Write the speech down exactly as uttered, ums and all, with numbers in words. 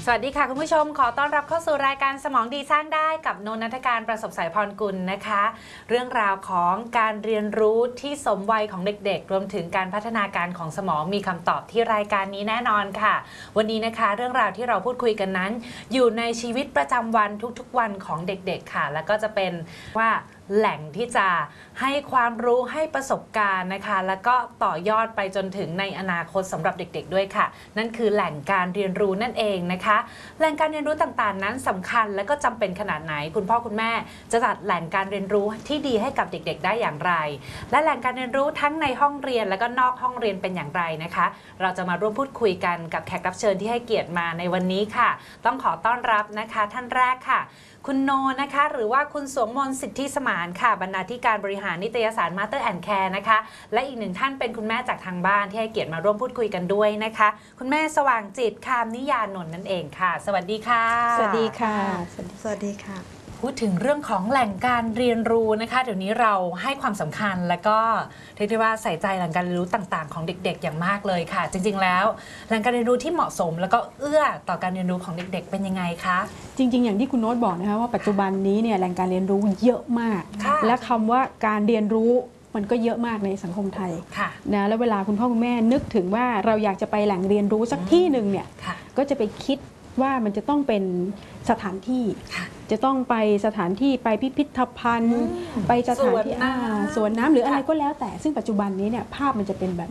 สวัสดีค่ะคุณผู้ชมขอต้อนรับเข้าสู่รายการสมองดีสร้างได้กับนนทการประสบสายพรกุลนะคะเรื่องราวของการเรียนรู้ที่สมวัยของเด็กๆรวมถึงการพัฒนาการของสมองมีคำตอบที่รายการนี้แน่นอนค่ะวันนี้นะคะเรื่องราวที่เราพูดคุยกันนั้นอยู่ในชีวิตประจำวันทุกๆวันของเด็กๆค่ะแล้วก็จะเป็นว่าแหล่งที่จะให้ความรู้ให้ประสบการณ์นะคะแล้วก็ต่อยอดไปจนถึงในอนาคตสำหรับเด็กๆด้วยค่ะนั่นคือแหล่งการเรียนรู้นั่นเองนะคะแหล่งการเรียนรู้ต่างๆนั้นสำคัญและก็จำเป็นขนาดไหนคุณพ่อคุณแม่จะจัดแหล่งการเรียนรู้ที่ดีให้กับเด็กๆได้อย่างไรและแหล่งการเรียนรู้ทั้งในห้องเรียนและก็นอกห้องเรียนเป็นอย่างไรนะคะเราจะมาร่วมพูดคุยกันกับแขกรับเชิญที่ให้เกียรติมาในวันนี้ค่ะต้องขอต้อนรับนะคะท่านแรกค่ะคุณโนนะคะหรือว่าคุณสวงมนต์สิทธิสมานค่ะบรรณาธิการบริหารนิตยสาร Mother and Care นะคะและอีกหนึ่งท่านเป็นคุณแม่จากทางบ้านที่ให้เกียรติมาร่วมพูดคุยกันด้วยนะคะคุณแม่สว่างจิตคามนิยานนท์นั่นเองค่ะสวัสดีค่ะสวัสดีค่ะสวัสดีค่ะพูดถึงเรื่องของแหล่งการเรียนรู้นะคะเดี๋ยวนี้เราให้ความสำคัญและก็เรียกได้ว่าใส่ใจแหล่งการเรียนรู้ต่างๆของเด็กๆอย่างมากเลยค่ะจริงๆแล้วแหล่งการเรียนรู้ที่เหมาะสมแล้วก็เอื้อต่อการเรียนรู้ของเด็กๆเป็นยังไงคะจริงๆอย่างที่คุณโน้ตบอกนะคะว่าปัจจุบันนี้เนี่ยแหล่งการเรียนรู้เยอะมากและคำว่าการเรียนรู้มันก็เยอะมากในสังคมไทยนะแล้วเวลาคุณพ่อคุณแม่นึกถึงว่าเราอยากจะไปแหล่งเรียนรู้สักที่หนึ่งเนี่ยก็จะไปคิดว่ามันจะต้องเป็นสถานที่จะต้องไปสถานที่ไปพิพิธภัณฑ์ไปสถานที่สวนน้ำหรืออะไรก็แล้วแต่ซึ่งปัจจุบันนี้เนี่ยภาพมันจะเป็นแบบ